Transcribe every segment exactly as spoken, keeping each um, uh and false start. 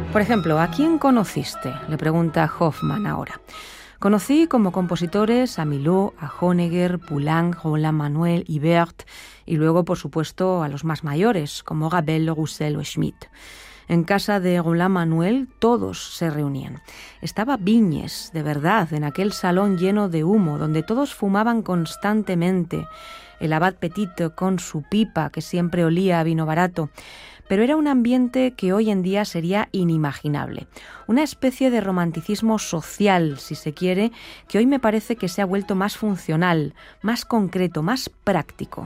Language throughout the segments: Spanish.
Por ejemplo, ¿a quién conociste?, le pregunta Hoffmann ahora. Conocí como compositores a Milhaud, a Honegger, Poulenc, Roland Manuel, Ibert y luego, por supuesto, a los más mayores, como Ravel, Roussel o Schmidt. En casa de Roland Manuel todos se reunían. Estaba Vignes, de verdad, en aquel salón lleno de humo, donde todos fumaban constantemente. El abad Petit con su pipa, que siempre olía a vino barato. Pero era un ambiente que hoy en día sería inimaginable. Una especie de romanticismo social, si se quiere, que hoy me parece que se ha vuelto más funcional, más concreto, más práctico.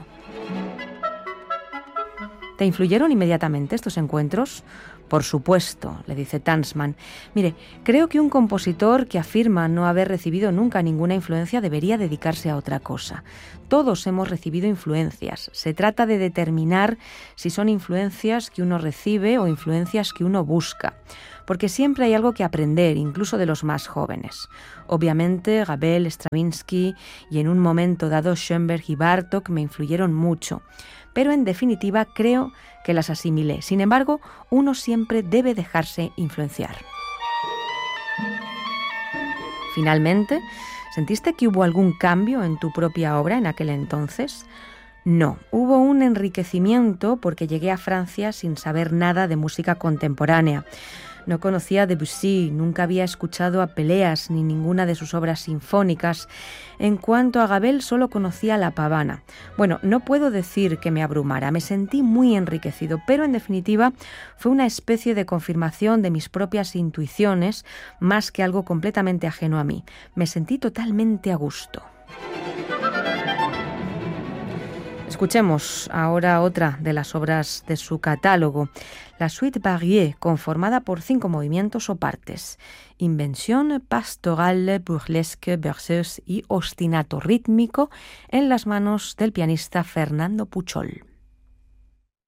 ¿Te influyeron inmediatamente estos encuentros? Por supuesto, le dice Tansman. Mire, creo que un compositor que afirma no haber recibido nunca ninguna influencia debería dedicarse a otra cosa. Todos hemos recibido influencias. Se trata de determinar si son influencias que uno recibe o influencias que uno busca. Porque siempre hay algo que aprender, incluso de los más jóvenes. Obviamente, Ravel, Stravinsky y en un momento dado Schoenberg y Bartók me influyeron mucho. Pero en definitiva creo que las asimilé. Sin embargo, uno siempre debe dejarse influenciar. Finalmente, ¿sentiste que hubo algún cambio en tu propia obra en aquel entonces? No, hubo un enriquecimiento porque llegué a Francia sin saber nada de música contemporánea. No conocía a Debussy, nunca había escuchado a Peleas ni ninguna de sus obras sinfónicas. En cuanto a Ravel, solo conocía La Pavana. Bueno, no puedo decir que me abrumara, me sentí muy enriquecido, pero en definitiva fue una especie de confirmación de mis propias intuiciones, más que algo completamente ajeno a mí. Me sentí totalmente a gusto. Escuchemos ahora otra de las obras de su catálogo, la Suite Variée, conformada por cinco movimientos o partes: invención, pastorale, burlesque, berceuse y ostinato rítmico, en las manos del pianista Fernando Puchol.